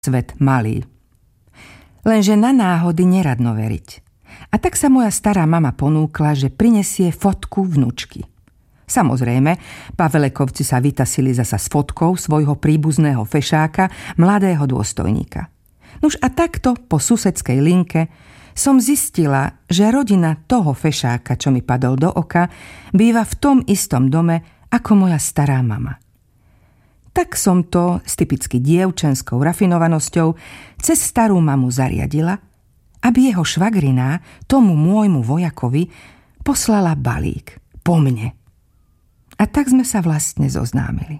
svet malý. Lenže na náhody neradno veriť. A tak sa moja stará mama ponúkla, že prinesie fotku vnučky. Samozrejme, Pavelekovci sa vytasili zasa s fotkou svojho príbuzného fešáka, mladého dôstojníka. Nuž a takto po susedskej linke som zistila, že rodina toho fešáka, čo mi padol do oka, býva v tom istom dome ako moja stará mama. Tak som to s typicky dievčenskou rafinovanosťou cez starú mamu zariadila, aby jeho švagriná tomu môjmu vojakovi poslala balík po mne. A tak sme sa vlastne zoznámili.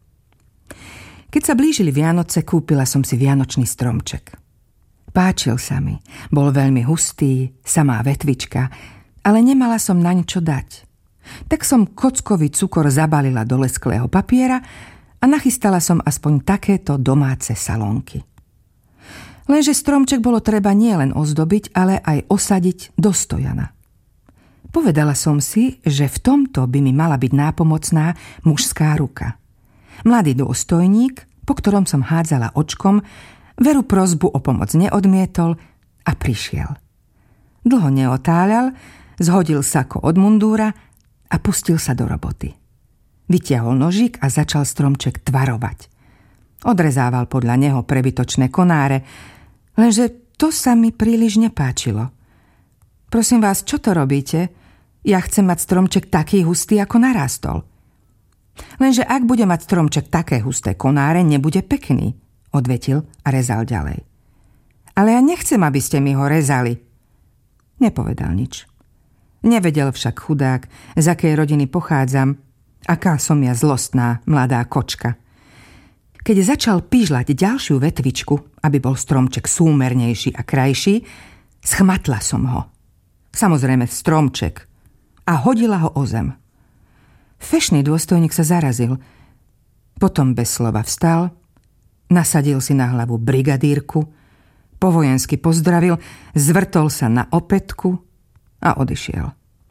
Keď sa blížili Vianoce, kúpila som si vianočný stromček. Páčil sa mi, bol veľmi hustý, samá vetvička, ale nemala som naň čo dať. Tak som kockový cukor zabalila do lesklého papiera a nachystala som aspoň takéto domáce salónky. Lenže stromček bolo treba nielen ozdobiť, ale aj osadiť do stojana. Povedala som si, že v tomto by mi mala byť nápomocná mužská ruka. Mladý dôstojník, po ktorom som hádzala očkom, veru prosbu o pomoc neodmietol a prišiel. Dlho neotáľal, zhodil sako od mundúra a pustil sa do roboty. Vytiahol nožík a začal stromček tvarovať. Odrezával podľa neho prebytočné konáre, lenže to sa mi príliš nepáčilo. Prosím vás, čo to robíte? Ja chcem mať stromček taký hustý, ako narástol. Lenže ak bude mať stromček také husté konáre, nebude pekný, odvetil a rezal ďalej. Ale ja nechcem, aby ste mi ho rezali. Nepovedal nič. Nevedel však chudák, z akej rodiny pochádzam, aká som ja zlostná mladá kočka. Keď začal pižľať ďalšiu vetvičku, aby bol stromček súmernejší a krajší, schmatla som ho. Samozrejme stromček. A hodila ho o zem. Fešný dôstojník sa zarazil. Potom bez slova vstal, nasadil si na hlavu brigadírku, po vojensky pozdravil, zvrtol sa na opätku a odišiel.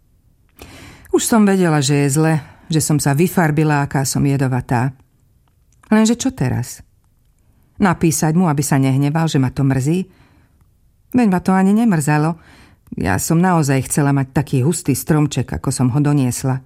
Už som vedela, že je zle, že som sa vyfarbila, aká som jedovatá. Lenže čo teraz? Napísať mu, aby sa nehneval, že ma to mrzí? Veď ma to ani nemrzalo. Ja som naozaj chcela mať taký hustý stromček, ako som ho doniesla.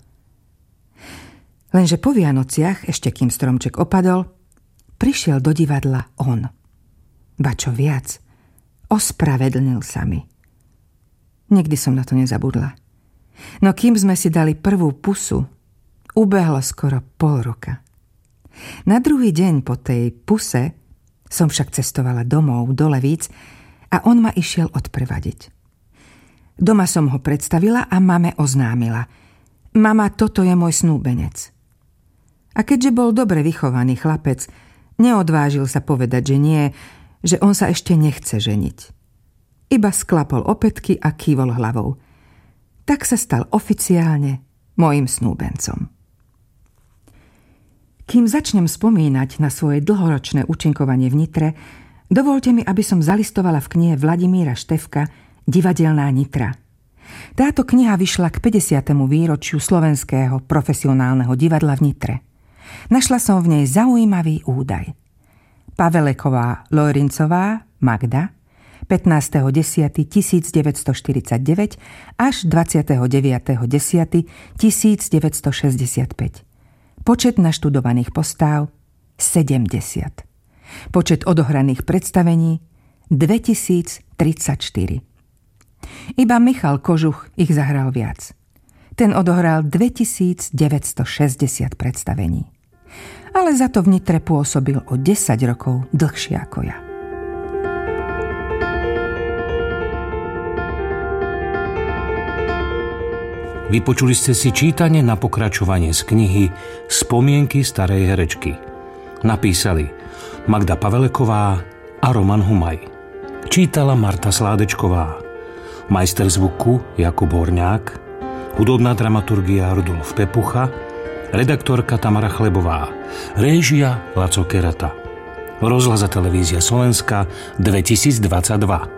Lenže po Vianociach, ešte kým stromček opadol, prišiel do divadla on. Ba čo viac, ospravedlnil sa mi. Nikdy som na to nezabudla. No kým sme si dali prvú pusu, ubehlo skoro pol roka. Na druhý deň po tej puse som však cestovala domov do Levíc a on ma išiel odprevadiť. Doma som ho predstavila a mame oznámila. Mama, toto je môj snúbenec. A keďže bol dobre vychovaný chlapec, neodvážil sa povedať, že nie, že on sa ešte nechce ženiť. Iba sklapol opätky a kývol hlavou. Tak sa stal oficiálne mojím snúbencom. Kým začnem spomínať na svoje dlhoročné účinkovanie v Nitre, dovolte mi, aby som zalistovala v knihe Vladimíra Štefka Divadelná Nitra. Táto kniha vyšla k 50. výročiu slovenského profesionálneho divadla v Nitre. Našla som v nej zaujímavý údaj. Paveleková Lojrincová Magda 15.10.1949 až 29.10.1965. Počet naštudovaných postáv 70. Počet odohraných predstavení 2034. Iba Michal Kožuch ich zahral viac. Ten odohral 2960 predstavení. Ale za to v Nitre pôsobil o 10 rokov dlhšie ako ja. Vypočuli ste si čítanie na pokračovanie z knihy Spomienky starej herečky. Napísali Magda Paveleková a Roman Humaj. Čítala Marta Sládečková. Majster zvuku Jakub Horňák, hudobná dramaturgia Rudolf Pepucha, redaktorka Tamara Chlebová, réžia Laco Kerata. Rozhlas a televízia Slovenska 2022.